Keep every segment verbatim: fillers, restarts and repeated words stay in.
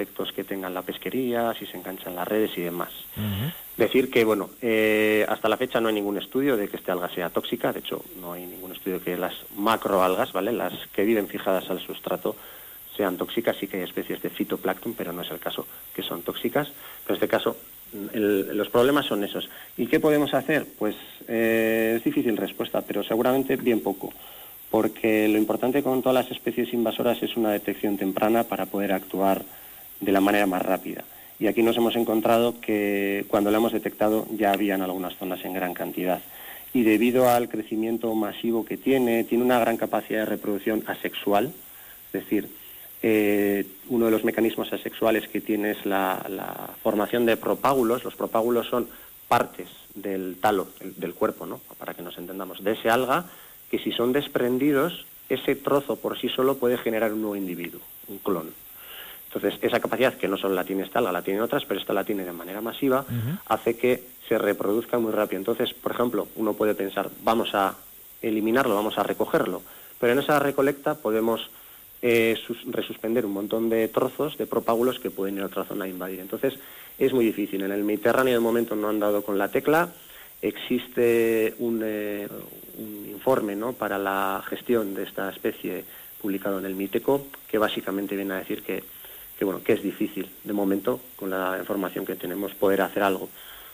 efectos que tenga en la pesquería, si se enganchan las redes y demás. Uh-huh. Decir que, bueno, eh, hasta la fecha no hay ningún estudio de que esta alga sea tóxica. De hecho, no hay ningún estudio que las macroalgas, ¿vale?, las que viven fijadas al sustrato, sean tóxicas. Sí que hay especies de fitoplancton, pero no es el caso que son tóxicas. Pero en este caso, el, los problemas son esos. ¿Y qué podemos hacer? Pues eh, es difícil respuesta, pero seguramente bien poco. Porque lo importante con todas las especies invasoras es una detección temprana para poder actuar de la manera más rápida. Y aquí nos hemos encontrado que cuando la hemos detectado ya habían algunas zonas en gran cantidad. Y debido al crecimiento masivo que tiene, tiene una gran capacidad de reproducción asexual, es decir, eh, uno de los mecanismos asexuales que tiene es la, la formación de propágulos. Los propágulos son partes del talo, del, del cuerpo, ¿no?, para que nos entendamos, de ese alga, que si son desprendidos, ese trozo por sí solo puede generar un nuevo individuo, un clon. Entonces, esa capacidad, que no solo la tiene esta alga, la tienen otras, pero esta la tiene de manera masiva, uh-huh, hace que se reproduzca muy rápido. Entonces, por ejemplo, uno puede pensar, vamos a eliminarlo, vamos a recogerlo, pero en esa recolecta podemos eh, sus, resuspender un montón de trozos, de propágulos que pueden ir a otra zona a invadir. Entonces, es muy difícil. En el Mediterráneo de momento no han dado con la tecla. Existe un, eh, un informe, ¿no?, para la gestión de esta especie publicado en el MITECO, que básicamente viene a decir que, que, bueno, que es difícil, de momento, con la información que tenemos, poder hacer algo.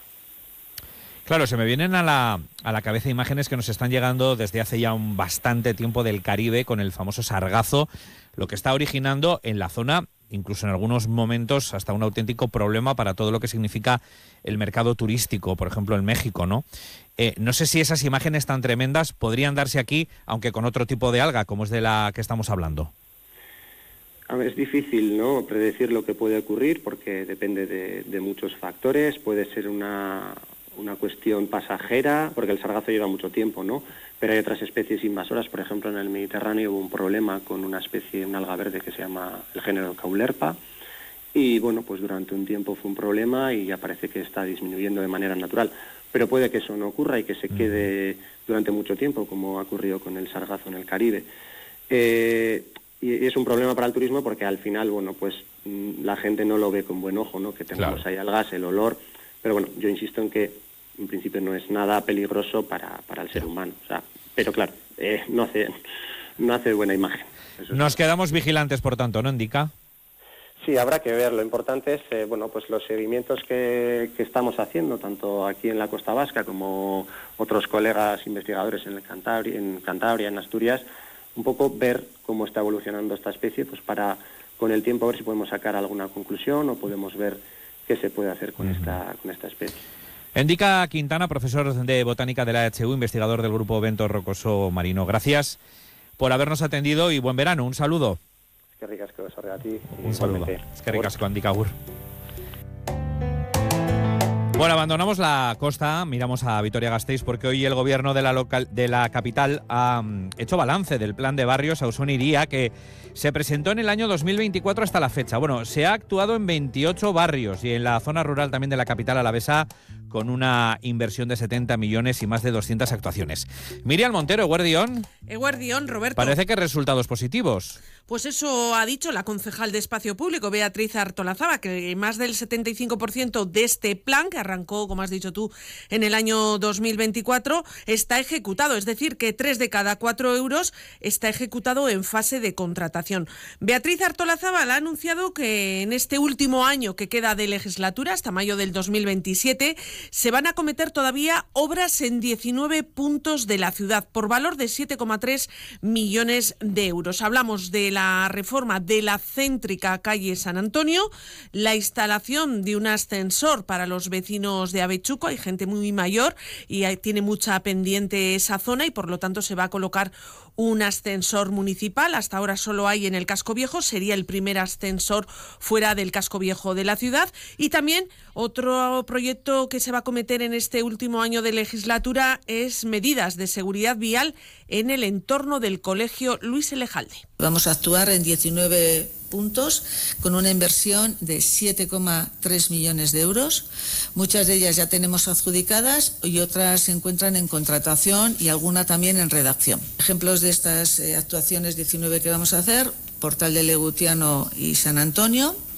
Claro, se me vienen a la, a la cabeza imágenes que nos están llegando desde hace ya un bastante tiempo del Caribe, con el famoso sargazo, lo que está originando en la zona, incluso en algunos momentos, hasta un auténtico problema para todo lo que significa el mercado turístico, por ejemplo, en México, ¿no? Eh, no sé si esas imágenes tan tremendas podrían darse aquí, aunque con otro tipo de alga, como es de la que estamos hablando. A ver, es difícil, ¿no?, predecir lo que puede ocurrir, porque depende de, de muchos factores. Puede ser una, una cuestión pasajera, porque el sargazo lleva mucho tiempo, ¿no? Pero hay otras especies invasoras. Por ejemplo, en el Mediterráneo hubo un problema con una especie, una alga verde que se llama el género Caulerpa, y bueno, pues durante un tiempo fue un problema y ya parece que está disminuyendo de manera natural. Pero puede que eso no ocurra y que se quede durante mucho tiempo, como ha ocurrido con el sargazo en el Caribe. Eh, y es un problema para el turismo porque al final, bueno, pues la gente no lo ve con buen ojo, ¿no?, que tengamos, claro, ahí algas, el olor. Pero bueno, yo insisto en que en principio no es nada peligroso para, para el ser humano. O sea, pero claro, eh, no hace no hace buena imagen. Eso Nos es. quedamos vigilantes, por tanto, ¿no, Indica? Sí, habrá que ver. Lo importante es, eh, bueno, pues los seguimientos que, que estamos haciendo, tanto aquí en la Costa Vasca como otros colegas investigadores en, el Cantabria, en Cantabria, en Asturias, un poco ver cómo está evolucionando esta especie, pues para con el tiempo ver si podemos sacar alguna conclusión o podemos ver qué se puede hacer con, uh-huh, esta, con esta especie. Indica Quintana, profesor de Botánica de la E H U, investigador del Grupo Vento Rocoso Marino. Gracias por habernos atendido y buen verano. Un saludo. Es que ricas que os a ti. Un saludo. Es que ricas con Indica Ur. Bueno, abandonamos la costa, miramos a Vitoria-Gasteiz porque hoy el gobierno de la, local, de la capital ha um, hecho balance del plan de barrios Ausón-Iría que se presentó en el año dos mil veinticuatro hasta la fecha. Bueno, se ha actuado en veintiocho barrios y en la zona rural también de la capital alavesa con una inversión de setenta millones y más de doscientas actuaciones. Miriam Montero, Eguerdión. Eguerdión, Roberto. Parece que resultados positivos. Pues eso ha dicho la concejal de Espacio Público, Beatriz Artolazaba, que más del setenta y cinco por ciento de este plan, que arrancó, como has dicho tú, en el año dos mil veinticuatro, está ejecutado. Es decir, que tres de cada cuatro euros está ejecutado en fase de contratación. Beatriz Artolazaba ha anunciado que en este último año que queda de legislatura, hasta mayo del dos mil veintisiete, se van a acometer todavía obras en diecinueve puntos de la ciudad, por valor de siete coma tres millones de euros. Hablamos de la reforma de la céntrica calle San Antonio, la instalación de un ascensor para los vecinos de Avechuco. Hay gente muy mayor y hay, tiene mucha pendiente esa zona y por lo tanto se va a colocar un ascensor municipal. Hasta ahora solo hay en el Casco Viejo, sería el primer ascensor fuera del Casco Viejo de la ciudad. Y también otro proyecto que se va a acometer en este último año de legislatura es medidas de seguridad vial en el entorno del Colegio Luis Elejalde. Vamos a actuar en diecinueve puntos con una inversión de siete coma tres millones de euros. Muchas de ellas ya tenemos adjudicadas y otras se encuentran en contratación y alguna también en redacción. Ejemplos de estas eh, actuaciones diecinueve que vamos a hacer: Portal de Legutiano y San Antonio.